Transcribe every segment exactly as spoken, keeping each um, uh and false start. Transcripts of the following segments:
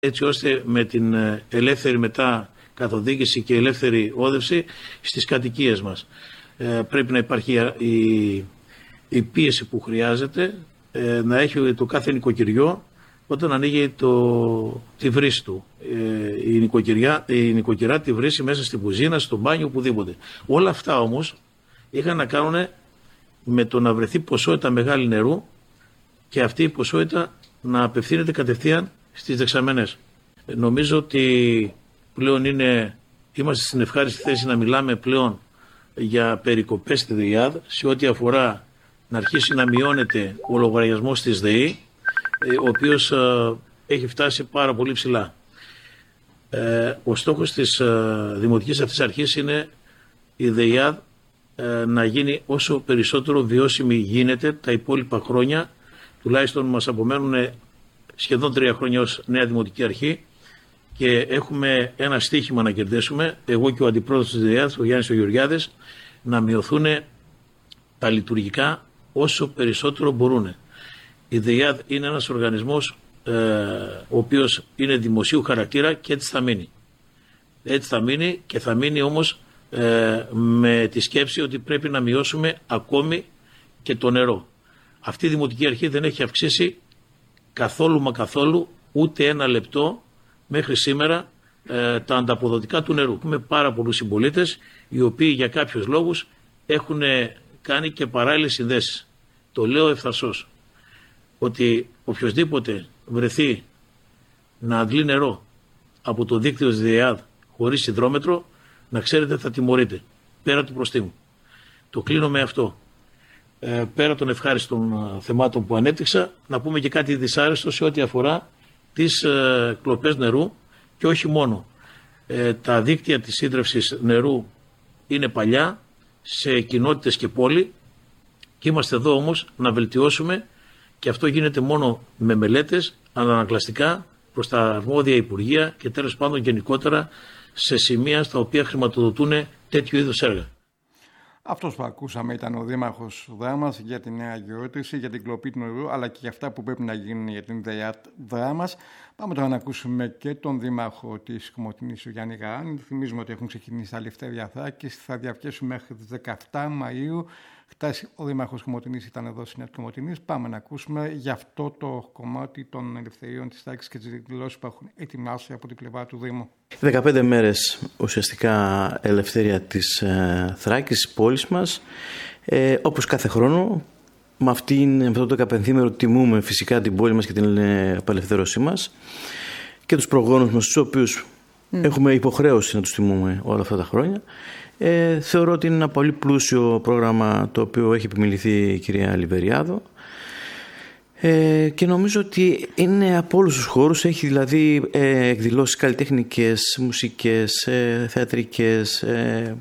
έτσι ώστε με την ελεύθερη μετά καθοδήγηση και ελεύθερη όδευση στις κατοικίες μας. Ε, πρέπει να υπάρχει η, η πίεση που χρειάζεται, ε, να έχει το κάθε νοικοκυριό όταν ανοίγει το, τη βρύση του. Ε, η, νοικοκυριά, η νοικοκυρά τη βρύση μέσα στην κουζίνα, στο μπάνιο, οπουδήποτε. Όλα αυτά όμως είχαν να κάνουν με το να βρεθεί ποσότητα μεγάλη νερού και αυτή η ποσότητα να απευθύνεται κατευθείαν στις δεξαμενές. Ε, νομίζω ότι πλέον είναι, είμαστε στην ευχάριστη θέση να μιλάμε πλέον για περικοπές στη ΔΕΙΑΔ σε ό,τι αφορά να αρχίσει να μειώνεται ο λογαριασμός της ΔΕΗ, ο οποίος ε, έχει φτάσει πάρα πολύ ψηλά. Ε, ο στόχος της ε, δημοτικής αυτής αρχής είναι η ΔΕΙΑΔ ε, να γίνει όσο περισσότερο βιώσιμη γίνεται τα υπόλοιπα χρόνια, τουλάχιστον μας απομένουν σχεδόν τρία χρόνια ως νέα δημοτική αρχή και έχουμε ένα στίχημα να κερδίσουμε, εγώ και ο αντιπρόεδρος της ΔΕΙΑΔ, ο Γιάννης ο Γεωργιάδης, να μειωθούν τα λειτουργικά όσο περισσότερο μπορούν. Η ΔΕΙΑΔ είναι ένας οργανισμός ε, ο οποίος είναι δημοσίου χαρακτήρα και έτσι θα μείνει. Έτσι θα μείνει και θα μείνει όμως ε, με τη σκέψη ότι πρέπει να μειώσουμε ακόμη και το νερό. Αυτή η Δημοτική Αρχή δεν έχει αυξήσει καθόλου μα καθόλου ούτε ένα λεπτό μέχρι σήμερα ε, τα ανταποδοτικά του νερού. Έχουμε πάρα πολλούς συμπολίτες οι οποίοι για κάποιους λόγους έχουν κάνει και παράλληλες συνδέσεις. Το λέω ευθαρσώς ότι οποιοσδήποτε βρεθεί να αντλεί νερό από το δίκτυο της ΔΕΙΑΔ χωρίς υδρόμετρο, να ξέρετε θα τιμωρείται πέρα του προστίμου. Το κλείνω με αυτό. Ε, πέρα των ευχάριστων ε, θεμάτων που ανέπτυξα, να πούμε και κάτι δυσάρεστο σε ό,τι αφορά τις ε, κλοπές νερού και όχι μόνο. Ε, τα δίκτυα της ίδρευσης νερού είναι παλιά σε κοινότητες και πόλη και είμαστε εδώ όμως να βελτιώσουμε και αυτό γίνεται μόνο με μελέτες ανακλαστικά προς τα αρμόδια υπουργεία και τέλος πάντων γενικότερα σε σημεία στα οποία χρηματοδοτούν τέτοιου είδους έργα. Αυτός που ακούσαμε ήταν ο Δήμαρχος Δράμας για τη νέα γεώτρηση, για την κλοπή του νερού, αλλά και για αυτά που πρέπει να γίνουν για την ΔΕΙΑΔ Δράμας. Πάμε τώρα να ακούσουμε και τον Δήμαρχο της Κομοτηνής, ο Γιάννη Γαράνη. Θυμίζουμε ότι έχουν ξεκινήσει τα Λευτέρια Θράκης, θα διαρκέσουν μέχρι τις δεκαεφτά Μαΐου. Χτες ο Δήμαρχος Κομοτηνής ήταν εδώ στην Νέα Κομοτηνής. Πάμε να ακούσουμε για αυτό το κομμάτι των ελευθεριών της Θράκης και τις δηλώσεις που έχουν ετοιμάσει από την πλευρά του Δήμου. δεκαπέντε μέρες ουσιαστικά ελευθερία της ε, Θράκης, της πόλης μας. Ε, όπως κάθε χρόνο, με, αυτήν, με αυτό το δεκαπενθήμερο τιμούμε φυσικά την πόλη μας και την ε, απελευθέρωσή μας και τους προγόνους μας, τους οποίους mm. έχουμε υποχρέωση να τους τιμούμε όλα αυτά τα χρόνια. Ε, θεωρώ ότι είναι ένα πολύ πλούσιο πρόγραμμα το οποίο έχει επιμεληθεί η κυρία Λιβεριάδο ε, και νομίζω ότι είναι από όλους τους χώρους, έχει δηλαδή ε, εκδηλώσεις καλλιτεχνικές, μουσικές, ε, θεατρικές, ε,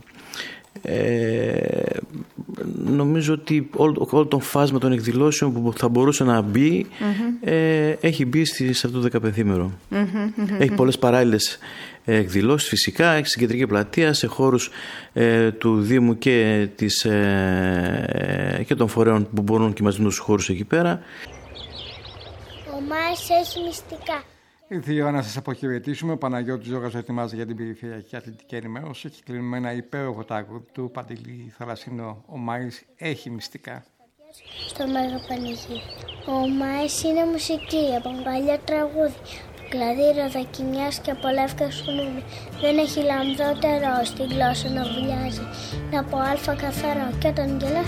ε, νομίζω ότι όλο, όλο το φάσμα των εκδηλώσεων που θα μπορούσε να μπει mm-hmm. ε, έχει μπει στη, σε αυτό το δεκαπενθήμερο. Mm-hmm, mm-hmm. Έχει πολλές παράλληλες εκδηλώσεις φυσικά, έχει στην κεντρική πλατεία, σε χώρους ε, του Δήμου και, της, ε, και των φορέων που μπορούν και μας δίνουν τους χώρους εκεί πέρα. Ο Μάης έχει μυστικά. Ήρθε η ώρα να σας αποχαιρετήσουμε. Ο Παναγιώτης Ζώρας ετοιμάζει για την περιφερειακή αθλητική ενημέρωση. Έχει κλείνει ένα υπέροχο τάγκο του Παντελή Θαλασσίνο. Ο Μάης έχει μυστικά. Στο Μέγα Πανηγύρι. Ο Μάης είναι μουσική από παλιά τραγούδι. Δηλαδή ροδακινιάς και από λεύκα σκουνούδι. Δεν έχει λαμδότερο στη γλώσσα να βουλιάζει. Να πω αλφα καθαρό και όταν γελάς